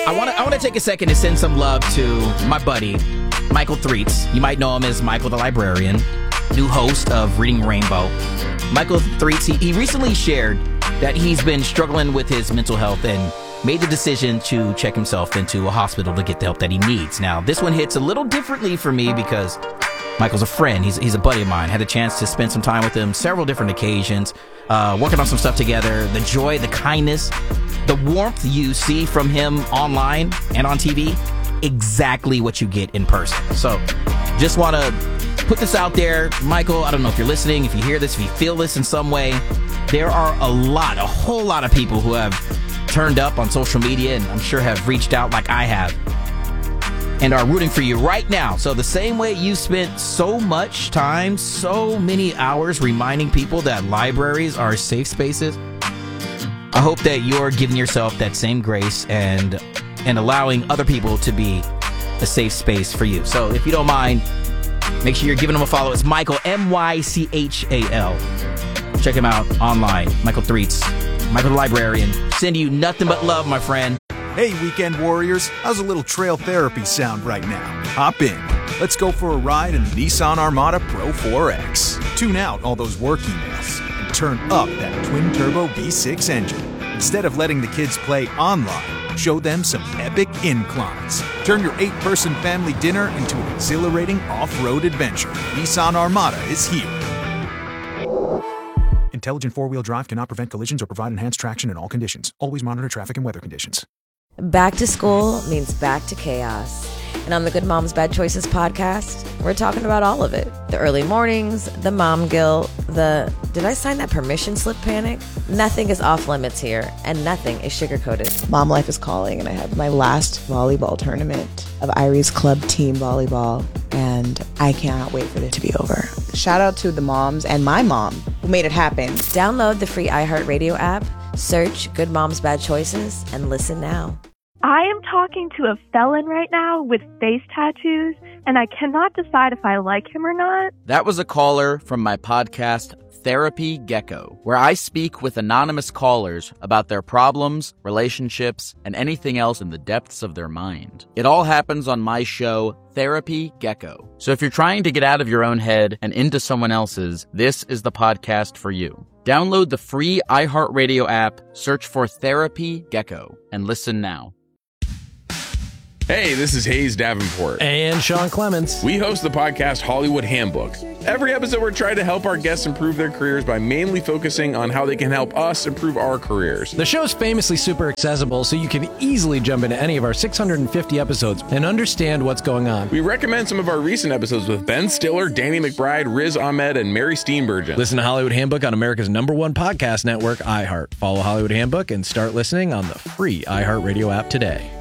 I want to take a second to send some love to my buddy, Michael Threets. You might know him as Michael the Librarian, new host of Reading Rainbow. Michael Threets, he recently shared that he's been struggling with his mental health and made the decision to check himself into a hospital to get the help that he needs. Now, this one hits a little differently for me because Michael's a friend. He's a buddy of mine. Had a chance to spend some time with him several different occasions, working on some stuff together. The joy, the kindness, the warmth you see from him online and on TV, exactly what you get in person. So just want to put this out there. Michael, I don't know if you're listening, if you hear this, if you feel this in some way. There are a whole lot of people who have turned up on social media and I'm sure have reached out like I have and are rooting for you right now. So the same way you spent so much time, so many hours reminding people that libraries are safe spaces, I hope that you're giving yourself that same grace and allowing other people to be a safe space for you. So if you don't mind, make sure you're giving him a follow. It's Michael, Mychal. Check him out online. Michael Threets, Michael the Librarian. Send you nothing but love, my friend. Hey, weekend warriors. How's a little trail therapy sound right now? Hop in. Let's go for a ride in the Nissan Armada Pro 4X. Tune out all those work emails and turn up that twin-turbo V6 engine. Instead of letting the kids play online, show them some epic inclines. Turn your 8-person family dinner into an exhilarating off-road adventure. Nissan Armada is here. Intelligent four-wheel drive cannot prevent collisions or provide enhanced traction in all conditions. Always monitor traffic and weather conditions. Back to school means back to chaos. And on the Good Moms Bad Choices podcast, we're talking about all of it. The early mornings, the mom guilt, the did I sign that permission slip panic? Nothing is off limits here, and nothing is sugar-coated. Mom life is calling, and I have my last volleyball tournament of Irie's Club Team Volleyball, and I cannot wait for it to be over. Shout out to the moms and my mom who made it happen. Download the free iHeartRadio app, search Good Moms Bad Choices, and listen now. I am talking to a felon right now with face tattoos, and I cannot decide if I like him or not. That was a caller from my podcast, Therapy Gecko, where I speak with anonymous callers about their problems, relationships, and anything else in the depths of their mind. It all happens on my show, Therapy Gecko. So if you're trying to get out of your own head and into someone else's, this is the podcast for you. Download the free iHeartRadio app, search for Therapy Gecko, and listen now. Hey, this is Hayes Davenport. And Sean Clements. We host the podcast Hollywood Handbook. Every episode, we're trying to help our guests improve their careers by mainly focusing on how they can help us improve our careers. The show's famously super accessible, so you can easily jump into any of our 650 episodes and understand what's going on. We recommend some of our recent episodes with Ben Stiller, Danny McBride, Riz Ahmed, and Mary Steenburgen. Listen to Hollywood Handbook on America's #1 podcast network, iHeart. Follow Hollywood Handbook and start listening on the free iHeartRadio app today.